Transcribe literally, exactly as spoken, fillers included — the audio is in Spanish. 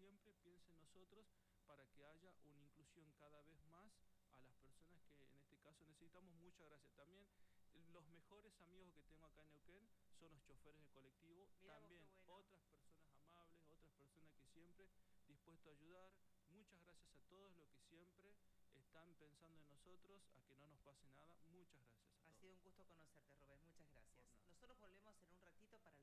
siempre piense en nosotros para que haya una inclusión cada vez más a las personas que en este caso necesitamos. Muchas gracias. También los mejores amigos que tengo acá en Neuquén son los choferes de colectivo, Mirá vos, qué también bueno. otras personas amables, otras personas que siempre dispuestos a ayudar. Muchas gracias a todos los que siempre están pensando en nosotros, a que no nos pase nada. Muchas gracias a Ha todos. sido un gusto conocerte, Rubén. Muchas Por gracias. nada. Nosotros volvemos en un ratito para